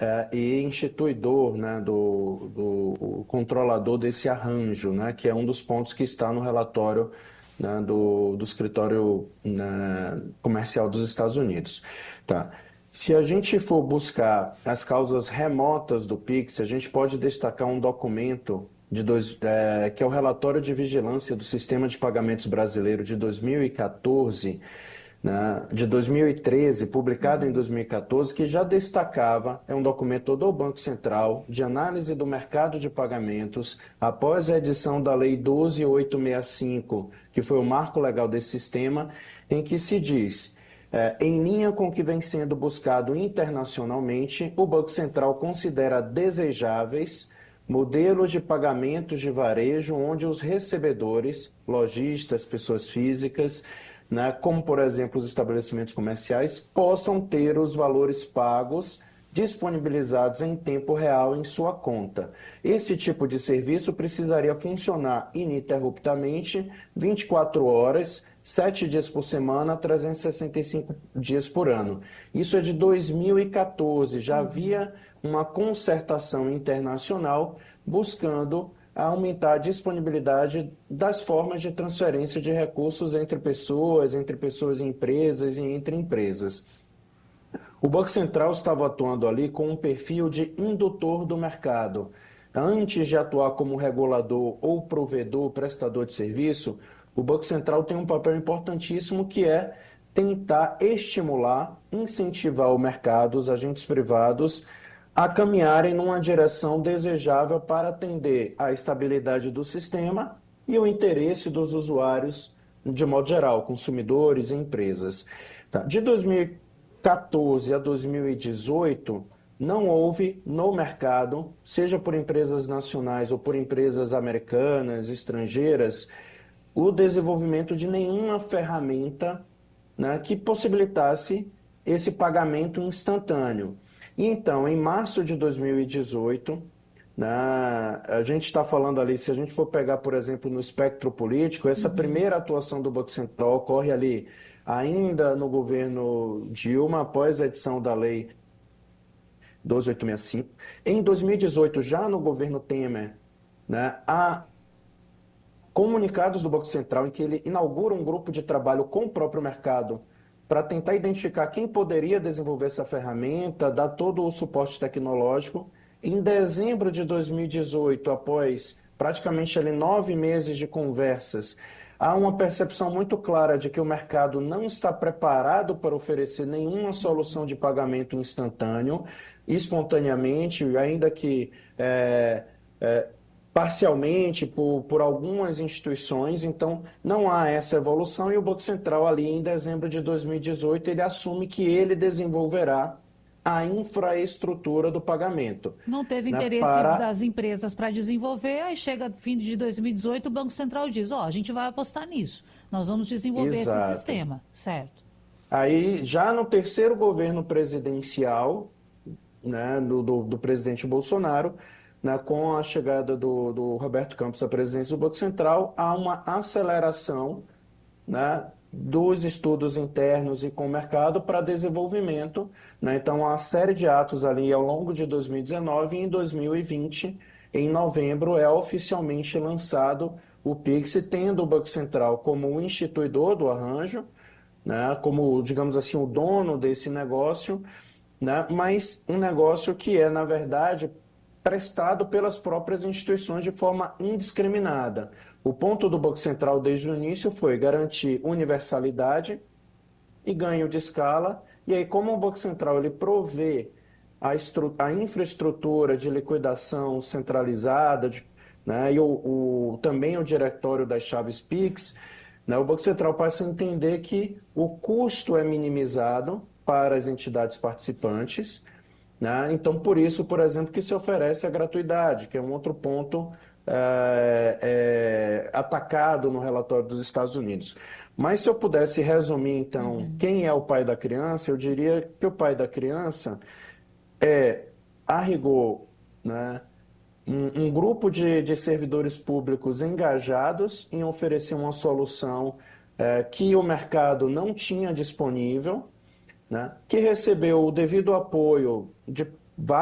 e instituidor, né, do controlador desse arranjo, né, que é um dos pontos que está no relatório, né, do escritório, né, comercial dos Estados Unidos. Tá? Se a gente for buscar as causas remotas do Pix, a gente pode destacar um documento que é o relatório de vigilância do Sistema de Pagamentos Brasileiro de 2014, né, de 2013, publicado em 2014, que já destacava, é um documento do Banco Central, de análise do mercado de pagamentos, após a edição da Lei 12.865, que foi o marco legal desse sistema, em que se diz, em linha com o que vem sendo buscado internacionalmente, o Banco Central considera desejáveis modelos de pagamentos de varejo onde os recebedores, lojistas, pessoas físicas, né, como por exemplo os estabelecimentos comerciais, possam ter os valores pagos disponibilizados em tempo real em sua conta. Esse tipo de serviço precisaria funcionar ininterruptamente, 24 horas, 7 dias por semana, 365 dias por ano. Isso é de 2014, já havia uma concertação internacional buscando aumentar a disponibilidade das formas de transferência de recursos entre pessoas e empresas e entre empresas. O Banco Central estava atuando ali com um perfil de indutor do mercado. Antes de atuar como regulador ou provedor, prestador de serviço, o Banco Central tem um papel importantíssimo que é tentar estimular, incentivar o mercado, os agentes privados, a caminharem numa direção desejável para atender à estabilidade do sistema e o interesse dos usuários de modo geral, consumidores e empresas. Tá? De 2014 a 2018, não houve no mercado, seja por empresas nacionais ou por empresas americanas, estrangeiras, o desenvolvimento de nenhuma ferramenta, né, que possibilitasse esse pagamento instantâneo. E então, em março de 2018, né, a gente está falando ali, se a gente for pegar, por exemplo, no espectro político, essa primeira atuação do Banco Central ocorre ali ainda no governo Dilma, após a edição da Lei 12.865. Em 2018, já no governo Temer, né, há comunicados do Banco Central em que ele inaugura um grupo de trabalho com o próprio mercado para tentar identificar quem poderia desenvolver essa ferramenta, dar todo o suporte tecnológico. Em dezembro de 2018, após praticamente ali 9 meses de conversas, há uma percepção muito clara de que o mercado não está preparado para oferecer nenhuma solução de pagamento instantâneo, espontaneamente, ainda que parcialmente por algumas instituições, então não há essa evolução e o Banco Central ali em dezembro de 2018 ele assume que ele desenvolverá a infraestrutura do pagamento, Não teve né, interesse para... das empresas para desenvolver, aí chega fim de 2018, o Banco Central diz, ó, a gente vai apostar nisso, nós vamos desenvolver esse Exato. sistema, certo? Aí, já no terceiro governo presidencial, né, do presidente Bolsonaro, né, com a chegada do Roberto Campos à presidência do Banco Central, há uma aceleração, né, dos estudos internos e com o mercado para desenvolvimento, né? Então, há uma série de atos ali ao longo de 2019 e em 2020, em novembro, é oficialmente lançado o Pix, tendo o Banco Central como o instituidor do arranjo, né, como, digamos assim, o dono desse negócio, né, mas um negócio que é, na verdade, prestado pelas próprias instituições de forma indiscriminada. O ponto do Banco Central desde o início foi garantir universalidade e ganho de escala, e aí como o Banco Central ele provê a infraestrutura de liquidação centralizada, né, e também o diretório das chaves Pix, né, o Banco Central passa a entender que o custo é minimizado para as entidades participantes, né? Então, por isso, por exemplo, que se oferece a gratuidade, que é um outro ponto atacado no relatório dos Estados Unidos. Mas se eu pudesse resumir, então, quem é o pai da criança, eu diria que o pai da criança é, a rigor, né, um grupo de servidores públicos engajados em oferecer uma solução que o mercado não tinha disponível, né, que recebeu o devido apoio de